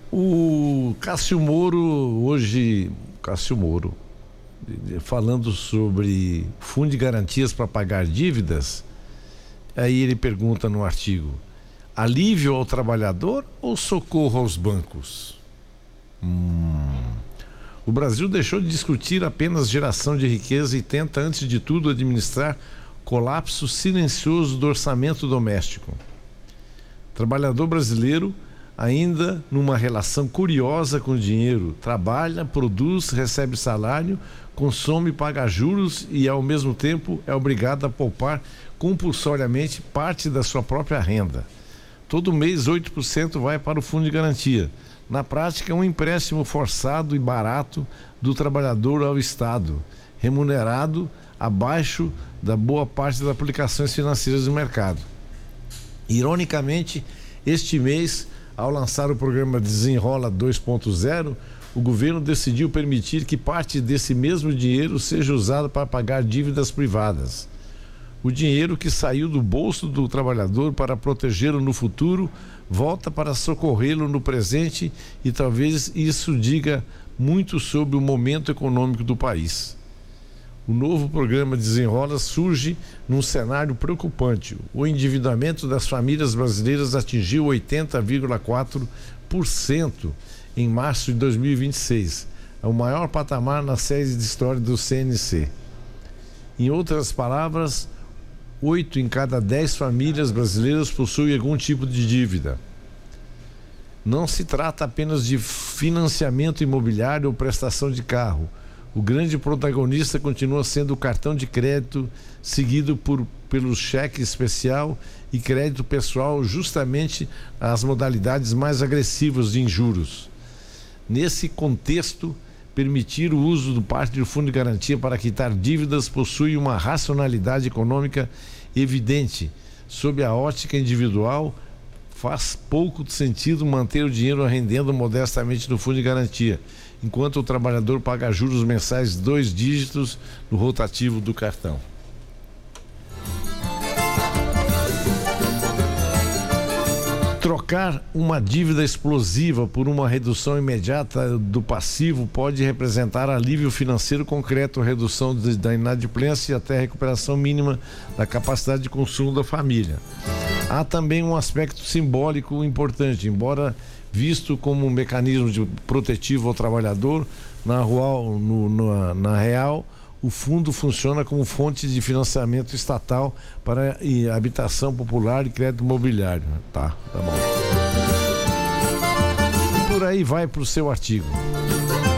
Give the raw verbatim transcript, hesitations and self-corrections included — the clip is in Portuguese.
O Cássio Moro, hoje, Cássio Moro, falando sobre fundo de garantias para pagar dívidas, aí ele pergunta no artigo: alívio ao trabalhador ou socorro aos bancos? Hum. O Brasil deixou de discutir apenas geração de riqueza e tenta, antes de tudo, administrar colapso silencioso do orçamento doméstico. O trabalhador brasileiro, ainda numa relação curiosa com o dinheiro, trabalha, produz, recebe salário, consome, paga juros e, ao mesmo tempo, é obrigado a poupar compulsoriamente parte da sua própria renda. Todo mês, oito por cento vai para o fundo de garantia. Na prática, é um empréstimo forçado e barato do trabalhador ao Estado, remunerado abaixo da boa parte das aplicações financeiras do mercado. Ironicamente, este mês, ao lançar o programa Desenrola dois ponto zero, o governo decidiu permitir que parte desse mesmo dinheiro seja usado para pagar dívidas privadas. O dinheiro que saiu do bolso do trabalhador para protegê-lo no futuro volta para socorrê-lo no presente, e talvez isso diga muito sobre o momento econômico do país. O novo programa Desenrola surge num cenário preocupante. O endividamento das famílias brasileiras atingiu oitenta vírgula quatro por cento em março de dois mil e vinte e seis, é o maior patamar na série de história do C N C. Em outras palavras, oito em cada dez famílias brasileiras possuem algum tipo de dívida. Não se trata apenas de financiamento imobiliário ou prestação de carro. O grande protagonista continua sendo o cartão de crédito, seguido por, pelo cheque especial e crédito pessoal, justamente as modalidades mais agressivas de juros. Nesse contexto, permitir o uso do parte do fundo de garantia para quitar dívidas possui uma racionalidade econômica evidente. Sob a ótica individual, faz pouco sentido manter o dinheiro rendendo modestamente no fundo de garantia, enquanto o trabalhador paga juros mensais de dois dígitos no rotativo do cartão. Trocar uma dívida explosiva por uma redução imediata do passivo pode representar alívio financeiro concreto, redução de, da inadimplência e até recuperação mínima da capacidade de consumo da família. Há também um aspecto simbólico importante, embora visto como um mecanismo de protetivo ao trabalhador, na, rual, no, no, na real, o fundo funciona como fonte de financiamento estatal para e, habitação popular e crédito imobiliário. Tá, tá bom. E por aí vai para o seu artigo.